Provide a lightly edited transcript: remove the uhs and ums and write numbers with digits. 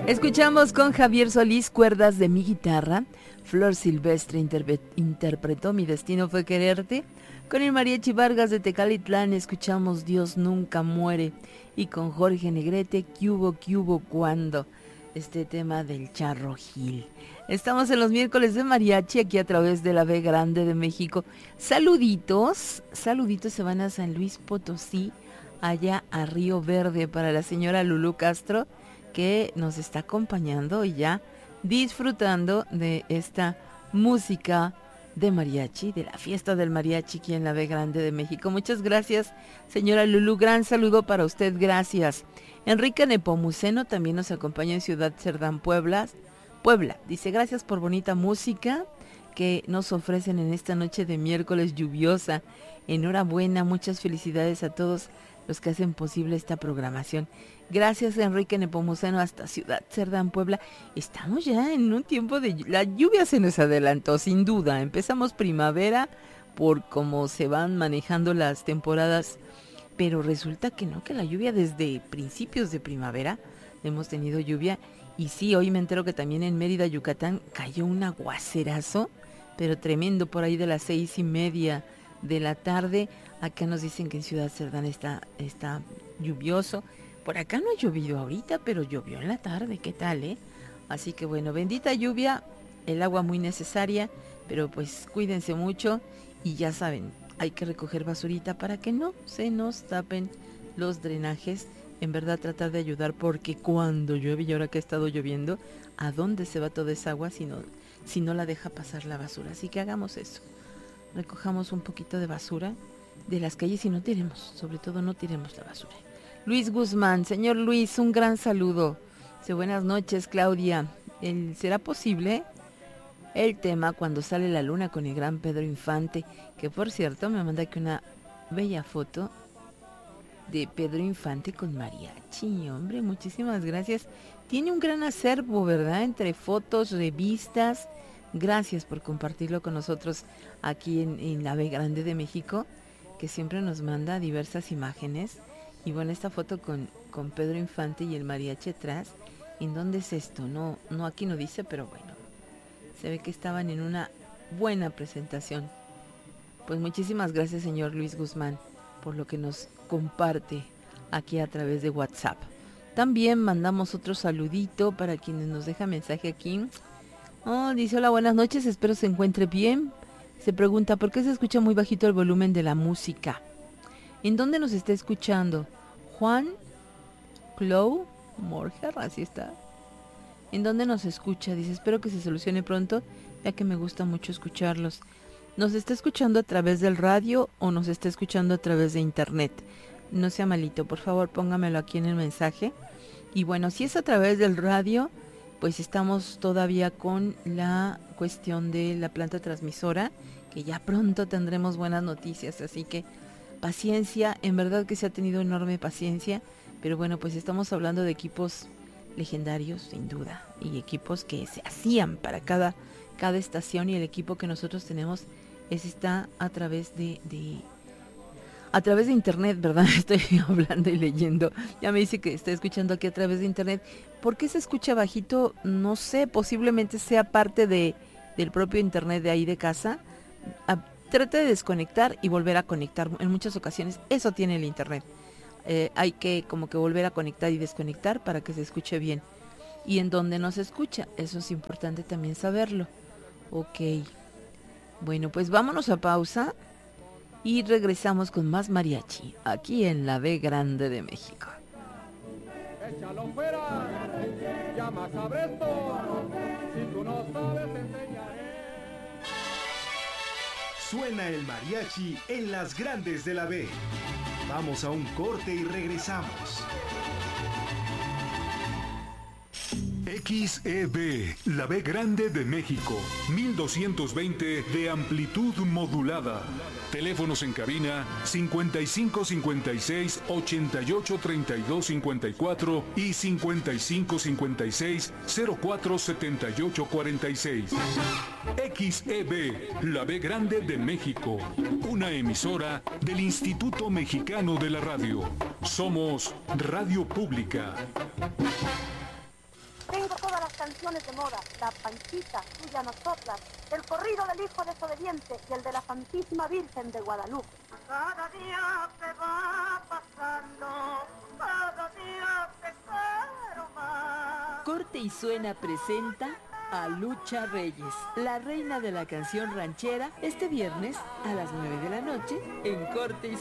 Escuchamos con Javier Solís Cuerdas de mi guitarra. Flor Silvestre interpretó Mi destino fue quererte. Con el Mariachi Vargas de Tecalitlán escuchamos Dios nunca muere. Y con Jorge Negrete, ¿qué hubo, cuándo? Este tema del Charro Gil. Estamos en los miércoles de mariachi aquí a través de la B Grande de México. Saluditos se van a San Luis Potosí, allá a Río Verde, para la señora Lulú Castro, que nos está acompañando y ya disfrutando de esta música de mariachi, de la fiesta del mariachi aquí en la B Grande de México. Muchas gracias, señora Lulú, gran saludo para usted, gracias. Enrique Nepomuceno también nos acompaña en Ciudad Cerdán, Puebla. Dice, gracias por bonita música que nos ofrecen en esta noche de miércoles lluviosa. Enhorabuena, muchas felicidades a todos los que hacen posible esta programación. Gracias, Enrique Nepomuceno, hasta Ciudad Cerdán, Puebla. Estamos ya en un tiempo de... La lluvia se nos adelantó, sin duda. Empezamos primavera por cómo se van manejando las temporadas, pero resulta que no, que la lluvia desde principios de primavera hemos tenido lluvia. Y sí, hoy me entero que también en Mérida, Yucatán, cayó un aguacerazo, pero tremendo, por ahí de las 6:30 de la tarde. Acá nos dicen que en Ciudad Cerdán está lluvioso. Por acá no ha llovido ahorita, pero llovió en la tarde, ¿qué tal, Así que bueno, bendita lluvia, el agua muy necesaria, pero pues cuídense mucho y ya saben, hay que recoger basurita para que no se nos tapen los drenajes. En verdad tratar de ayudar, porque cuando llueve, y ahora que ha estado lloviendo, ¿a dónde se va toda esa agua si no la deja pasar la basura? Así que hagamos eso, recojamos un poquito de basura de las calles y no tiremos, sobre todo no tiremos la basura. Luis Guzmán, señor Luis, un gran saludo. Dice, buenas noches, Claudia. ¿Será posible el tema Cuando sale la luna con el gran Pedro Infante? Que por cierto me manda aquí una bella foto de Pedro Infante con mariachi. Hombre, muchísimas gracias. Tiene un gran acervo, ¿verdad? Entre fotos, revistas. Gracias por compartirlo con nosotros aquí en la B Grande de México, que siempre nos manda diversas imágenes. Y bueno, esta foto con Pedro Infante y el mariachi atrás. ¿En dónde es esto? No, aquí no dice, pero bueno, se ve que estaban en una buena presentación. Pues muchísimas gracias, señor Luis Guzmán, por lo que nos comparte aquí a través de WhatsApp. También mandamos otro saludito para quienes nos dejan mensaje aquí. Dice, hola, buenas noches, espero se encuentre bien. Se pregunta, ¿por qué se escucha muy bajito el volumen de la música? ¿En dónde nos está escuchando? Juan Clow Morger, así está. ¿En dónde nos escucha? Dice, espero que se solucione pronto, ya que me gusta mucho escucharlos. ¿Nos está escuchando a través del radio o nos está escuchando a través de internet? No sea malito, por favor, póngamelo aquí en el mensaje. Y bueno, si es a través del radio, pues estamos todavía con la cuestión de la planta transmisora, que ya pronto tendremos buenas noticias, así que paciencia, en verdad que se ha tenido enorme paciencia, pero bueno, pues estamos hablando de equipos legendarios, sin duda, y equipos que se hacían para cada estación, y el equipo que nosotros tenemos está a través de internet, ¿verdad? Estoy hablando y leyendo. Ya me dice que está escuchando aquí a través de internet. ¿Por qué se escucha bajito? No sé, posiblemente sea parte del propio internet de ahí de casa. Trate de desconectar y volver a conectar. En muchas ocasiones eso tiene el internet. Hay que como que volver a conectar y desconectar para que se escuche bien. Y en dónde no se escucha, eso es importante también saberlo. Ok. Bueno, pues vámonos a pausa y regresamos con más mariachi aquí en la B Grande de México. Échalo fuera, ya más sabré esto, si tú no sabes enseñaré. Suena el mariachi en las grandes de la B. Vamos a un corte y regresamos. XEB, la B Grande de México, 1220 de amplitud modulada. Teléfonos en cabina 5556 88 32 54 y 5556 04 78 46. XEB, la B Grande de México, una emisora del Instituto Mexicano de la Radio. Somos Radio Pública. Tengo todas las canciones de moda, la Panchita, tuya nosotras, el corrido del hijo desobediente y el de la Santísima Virgen de Guadalupe. Cada día se va pasando, cada día te quiero más. Corte y Suena presenta a Lucha Reyes, la reina de la canción ranchera, este viernes a las 9 de la noche en Corte y